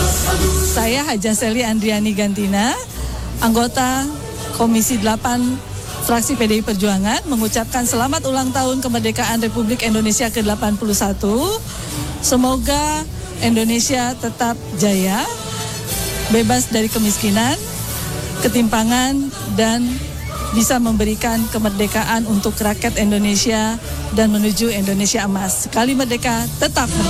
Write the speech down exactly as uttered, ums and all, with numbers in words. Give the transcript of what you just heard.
Saya Haja Seli Andriani Gantina, anggota Komisi delapan Fraksi P D I Perjuangan, mengucapkan selamat ulang tahun kemerdekaan Republik Indonesia ke delapan puluh satu. Semoga Indonesia tetap jaya, bebas dari kemiskinan, ketimpangan, dan bisa memberikan kemerdekaan untuk rakyat Indonesia dan menuju Indonesia emas. Sekali merdeka, tetap merdeka.